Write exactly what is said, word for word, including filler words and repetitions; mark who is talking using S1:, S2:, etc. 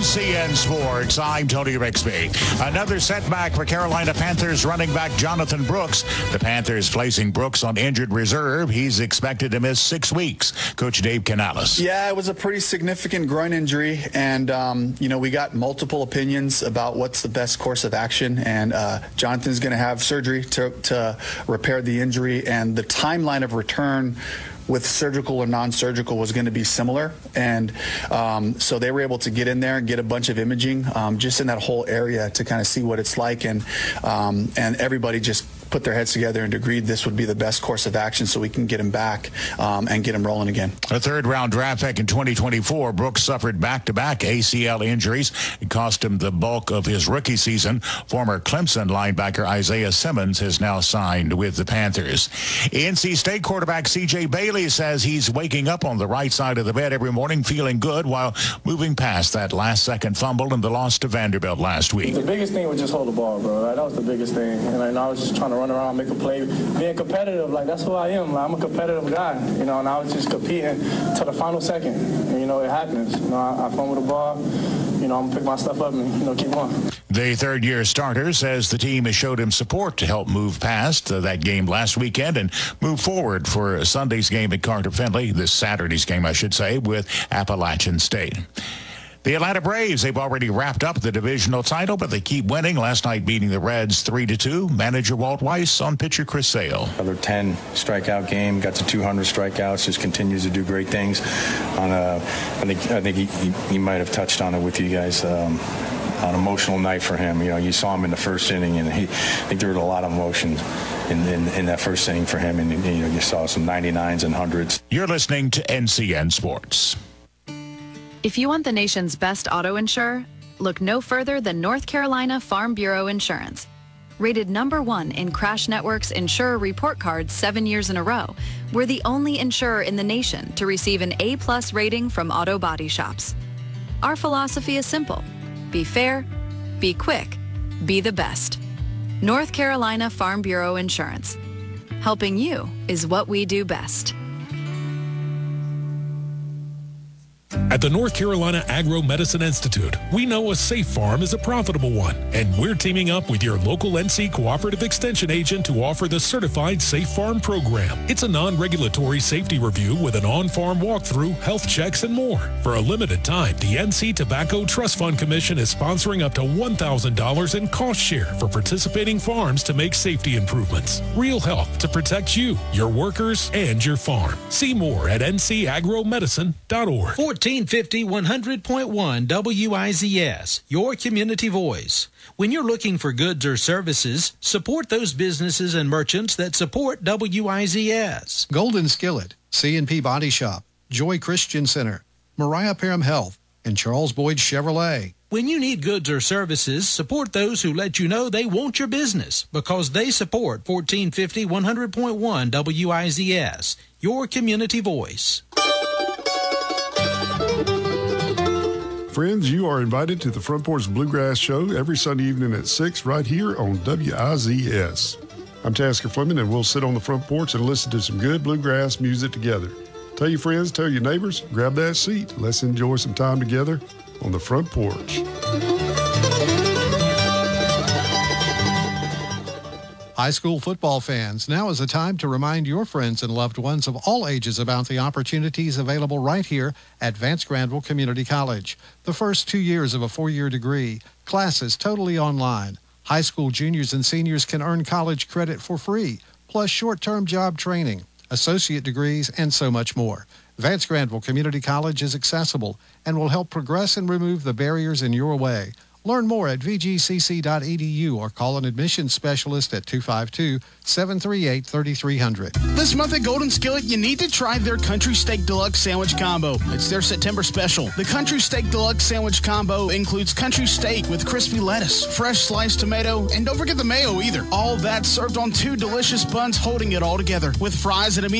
S1: N C N Sports, I'm Tony Rixby. Another setback for Carolina Panthers running back Jonathan Brooks. The Panthers placing Brooks on injured reserve. He's expected to miss six weeks. Coach Dave Canales.
S2: Yeah, it was a pretty significant groin injury, and, um, you know, we got multiple opinions about what's the best course of action, and uh, Jonathan's going to have surgery to, to repair the injury, and the timeline of return with surgical or non-surgical was going to be similar, and um, so they were able to get in there and get a bunch of imaging um, just in that whole area to kind of see what it's like, and um, and everybody just put their heads together and agreed this would be the best course of action so we can get him back um, and get him rolling again.
S1: A third-round draft pick in twenty twenty-four, Brooks suffered back-to-back A C L injuries. It cost him the bulk of his rookie season. Former Clemson linebacker Isaiah Simmons has now signed with the Panthers. N C State quarterback C J Bailey says he's waking up on the right side of the bed every morning feeling good while moving past that last-second fumble and the loss to Vanderbilt last week.
S3: The biggest thing was just hold the ball, bro. Right? That was the biggest thing. And like, I was just trying to run around, make a play, being competitive. Like, that's who I am. Like, I'm a competitive guy, you know, and I was just competing to the final second. And, you know, it happens. You know, I, I fumble the ball. You know, I'm going to pick my stuff up and, you know, keep going.
S1: The third-year starter says the team has showed him support to help move past uh, that game last weekend and move forward for Sunday's game at Carter Finley, this Saturday's game, I should say, with Appalachian State. The Atlanta Braves, they've already wrapped up the divisional title, but they keep winning. Last night beating the Reds three to two. Manager Walt Weiss on pitcher Chris Sale.
S4: Another ten strikeout game, got to two hundred strikeouts, just continues to do great things. On a, I think I think he, he, he might have touched on it with you guys. Um, an emotional night for him. You know, you saw him in the first inning, and he, I think there was a lot of emotion in, in, in that first inning for him, and you know, you saw some ninety-nines and hundreds.
S1: You're listening to N C N Sports.
S5: If you want the nation's best auto insurer, look no further than North Carolina Farm Bureau Insurance. Rated number one in Crash Network's Insurer Report Card seven years in a row, we're the only insurer in the nation to receive an A-plus rating from auto body shops. Our philosophy is simple. Be fair, be quick, be the best. North Carolina Farm Bureau Insurance. Helping you is what we do best.
S6: At the North Carolina Agro-Medicine Institute, we know a safe farm is a profitable one, and we're teaming up with your local N C Cooperative Extension agent to offer the Certified Safe Farm Program. It's a non-regulatory safety review with an on-farm walkthrough, health checks, and more. For a limited time, the N C Tobacco Trust Fund Commission is sponsoring up to one thousand dollars in cost share for participating farms to make safety improvements. Real help to protect you, your workers, and your farm. See more at N C agro medicine dot org.
S7: fourteen fifty, one hundred point one W I Z S, your community voice. When you're looking for goods or services, support those businesses and merchants that support W I Z S.
S8: Golden Skillet, C and P Body Shop, Joy Christian Center, Mariah Parham Health, and Charles Boyd Chevrolet.
S7: When you need goods or services, support those who let you know they want your business because they support fourteen fifty, one hundred point one W I Z S, your community voice.
S9: Friends, you are invited to the Front Porch Bluegrass Show every Sunday evening at six right here on W I Z S. I'm Tasker Fleming, and we'll sit on the front porch and listen to some good bluegrass music together. Tell your friends, tell your neighbors, grab that seat. Let's enjoy some time together on the front porch.
S8: High school football fans, now is the time to remind your friends and loved ones of all ages about the opportunities available right here at Vance Granville Community College. The first two years of a four-year degree, classes totally online. High school juniors and seniors can earn college credit for free, plus short-term job training, associate degrees, and so much more. Vance Granville Community College is accessible and will help progress and remove the barriers in your way. Learn more at v g c c dot e d u or call an admissions specialist at two five two, seven three eight, three three zero zero.
S10: This month at Golden Skillet, you need to try their Country Steak Deluxe Sandwich Combo. It's their September special. The Country Steak Deluxe Sandwich Combo includes country steak with crispy lettuce, fresh sliced tomato, and don't forget the mayo either. All that served on two delicious buns holding it all together with fries and a